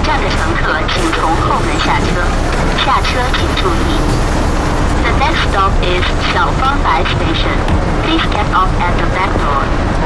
站的乘客请从后门下车，下车请注意。The next stop is Xiaofang Bai Station. Please get off at the back door.